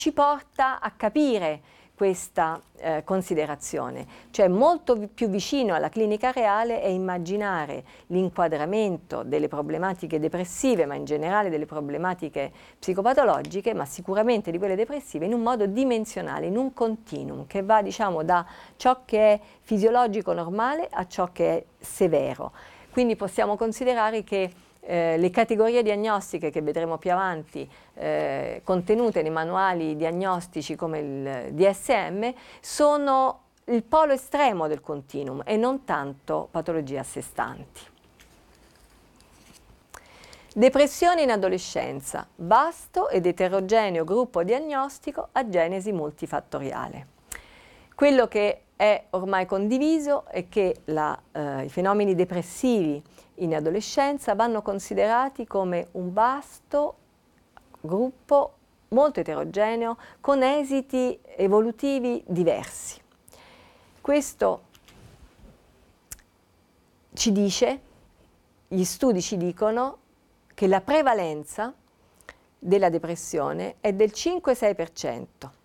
ci porta a capire questa considerazione, cioè molto più vicino alla clinica reale è immaginare l'inquadramento delle problematiche depressive, ma in generale delle problematiche psicopatologiche, ma sicuramente di quelle depressive, in un modo dimensionale, in un continuum che va, diciamo, da ciò che è fisiologico normale a ciò che è severo. Quindi possiamo considerare che le categorie diagnostiche che vedremo più avanti, contenute nei manuali diagnostici come il DSM, sono il polo estremo del continuum e non tanto patologie a sé stanti. Depressione in adolescenza, vasto ed eterogeneo gruppo diagnostico a genesi multifattoriale. Quello che è ormai condiviso è che i fenomeni depressivi in adolescenza vanno considerati come un vasto gruppo molto eterogeneo con esiti evolutivi diversi. Questo ci dice, gli studi ci dicono che la prevalenza della depressione è del 5-6%,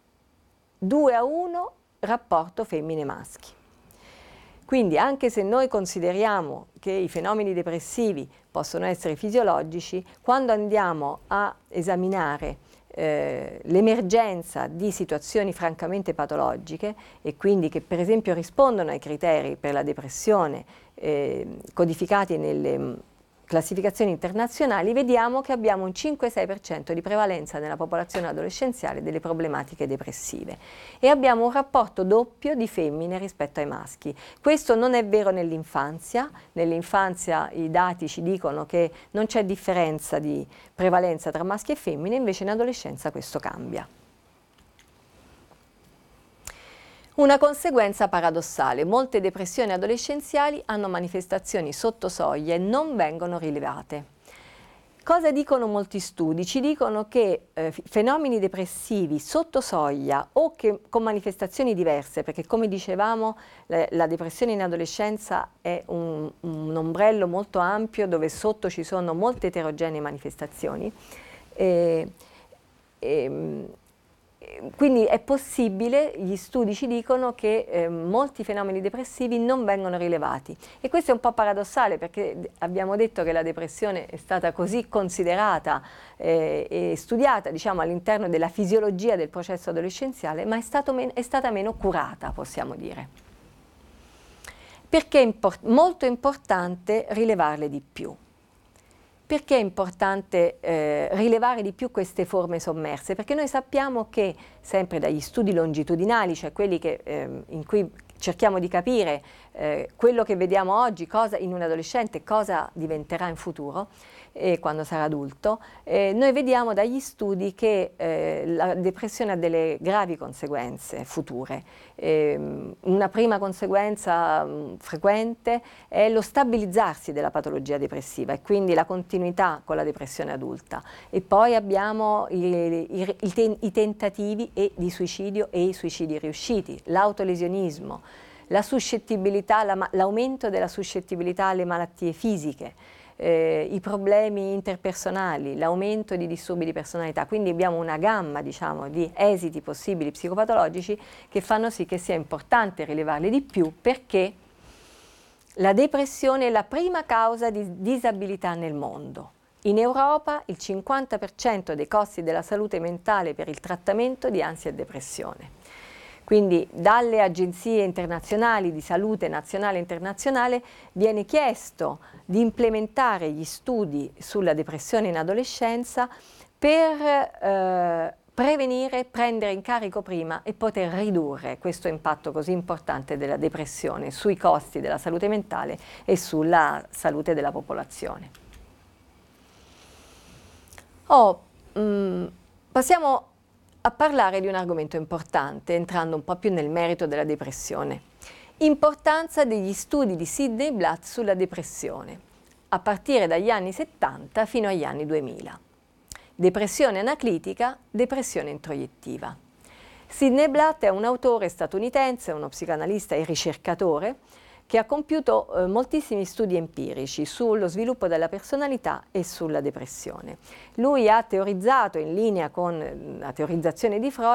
2-1 rapporto femmine-maschi. Quindi anche se noi consideriamo che i fenomeni depressivi possono essere fisiologici, quando andiamo a esaminare l'emergenza di situazioni francamente patologiche e quindi che per esempio rispondono ai criteri per la depressione codificati nelle classificazioni internazionali, vediamo che abbiamo un 5-6% di prevalenza nella popolazione adolescenziale delle problematiche depressive e abbiamo un rapporto doppio di femmine rispetto ai maschi. Questo non è vero nell'infanzia i dati ci dicono che non c'è differenza di prevalenza tra maschi e femmine, invece in adolescenza questo cambia. Una conseguenza paradossale: molte depressioni adolescenziali hanno manifestazioni sotto soglia e non vengono rilevate. Cosa dicono molti studi? Ci dicono che fenomeni depressivi sotto soglia o che con manifestazioni diverse, perché come dicevamo la depressione in adolescenza è un ombrello molto ampio dove sotto ci sono molte eterogenee manifestazioni, quindi è possibile, gli studi ci dicono che molti fenomeni depressivi non vengono rilevati e questo è un po' paradossale perché abbiamo detto che la depressione è stata così considerata e studiata, diciamo, all'interno della fisiologia del processo adolescenziale, ma è stata meno curata, possiamo dire. Perché è molto importante rilevarle di più? Perché è importante rilevare di più queste forme sommerse? Perché noi sappiamo che, sempre dagli studi longitudinali, cioè quelli in cui cerchiamo di capire quello che vediamo oggi, cosa in un adolescente, cosa diventerà in futuro, quando sarà adulto, noi vediamo dagli studi che la depressione ha delle gravi conseguenze future. Una prima conseguenza frequente è lo stabilizzarsi della patologia depressiva e quindi la continuità con la depressione adulta. E poi abbiamo i tentativi di suicidio e i suicidi riusciti, l'autolesionismo, la suscettibilità, l'aumento della suscettibilità alle malattie fisiche, i problemi interpersonali, l'aumento di disturbi di personalità. Quindi abbiamo una gamma, diciamo, di esiti possibili psicopatologici che fanno sì che sia importante rilevarli di più, perché la depressione è la prima causa di disabilità nel mondo. In Europa il 50% dei costi della salute mentale per il trattamento di ansia e depressione. Quindi dalle agenzie internazionali di salute nazionale e internazionale viene chiesto di implementare gli studi sulla depressione in adolescenza per prevenire, prendere in carico prima e poter ridurre questo impatto così importante della depressione sui costi della salute mentale e sulla salute della popolazione. Passiamo a parlare di un argomento importante, entrando un po' più nel merito della depressione. Importanza degli studi di Sidney Blatt sulla depressione, a partire dagli anni 70 fino agli anni 2000. Depressione anaclitica, depressione introiettiva. Sidney Blatt è un autore statunitense, uno psicanalista e ricercatore, che ha compiuto moltissimi studi empirici sullo sviluppo della personalità e sulla depressione. Lui ha teorizzato, in linea con la teorizzazione di Freud,